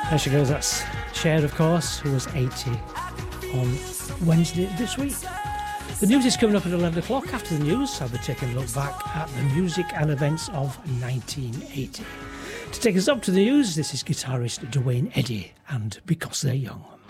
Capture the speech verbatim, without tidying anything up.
There she goes, that's Cher, of course, who was eighty on Wednesday this week. The news is coming up at eleven o'clock. After the news, I'll be taking a look back at the music and events of nineteen eighty. To take us up to the news, this is guitarist Duane Eddy and Because They're Young.